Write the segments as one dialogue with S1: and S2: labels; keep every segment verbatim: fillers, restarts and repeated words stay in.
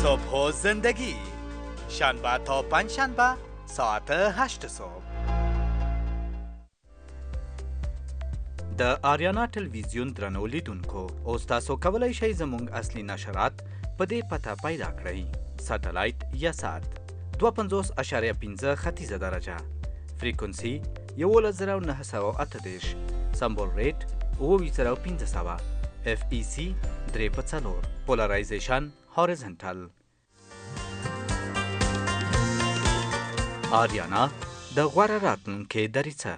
S1: صبح و زندگی، شنبه تا پنج شنبه ساعت هشت صبح د آریانا ټلویزیون درنو لیدونکو اوس تاسو کولی شئ زموږ اصلي نشرات په دې پته پیدا کړئ: سټلایټ یا سات دوه پنځوس اشاریه پنځه ختیځه درجه، فریکونسي یولس زره نهه سوه اته دېرش، سمبول ریټ اوه ویشت زره پنځه سوه، اف ای سی درې په څلور، پولرایزیشن هاریزنټل. آریانا د غوره راتلونکي دریڅه.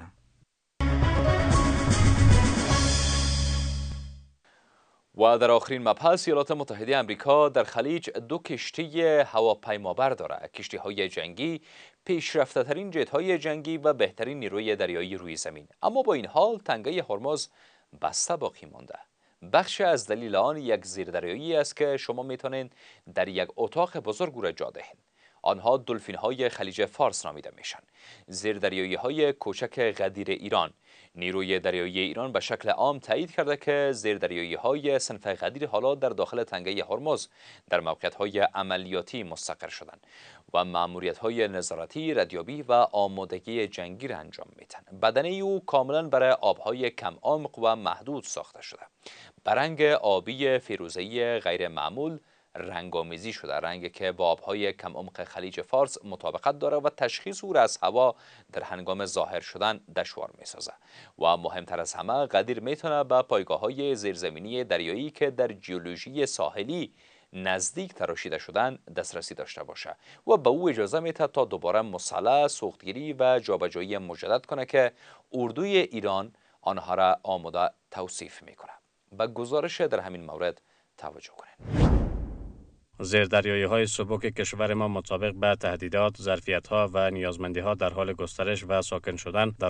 S2: و در آخرین مبحث ایالات متحده آمریکا در خلیج دو کشتی هواپیمابر دارد. کشتی های جنگی پیشرفته ترین جت های جنگی و بهترین نیروی دریایی روی زمین، اما با این حال تنگه هرمز بسته باقی مانده. بخش از دلیل آن یک زیردریایی است که شما میتونید در یک اتاق بزرگ را جا دهید. آنها دلفین های خلیج فارس نامیده میشن. زیردریایی های کوچک غدیر ایران. نیروی دریایی ایران به شکل عام تایید کرده که زیردریایی های صنف غدیر حالا در داخل تنگه هرمز در موقعیت های عملیاتی مستقر شدند و مأموریت های نظارتی، ردیابی و آمادگی جنگی را انجام میدن. بدنه او کاملا برای آبهای کم عمق و محدود ساخته شده. به رنگ آبی فیروزه‌ای غیر معمول رنگامیزی شده، رنگی که با آبهای کم عمق خلیج فارس مطابقت داره و تشخیص او را از هوا در هنگام ظاهر شدن دشوار می سازه. و مهمتر از همه، غدیر میتونه به پایگاه های زیرزمینی دریایی که در جیولوژی ساحلی نزدیک تراشیده شدن دسترسی داشته باشه و به او اجازه میده تا دوباره مسلح، سوختگیری و جابجایی مجدد کنه که اردوی ایران آنها را آماده توصیف میکنه. به گزارش در همین مورد توجه کنید.
S3: زیردریایی های سبک کشور ما مطابق به تهدیدات، ظرفیت ها و نیازمندی ها در حال گسترش و ساکن شدن در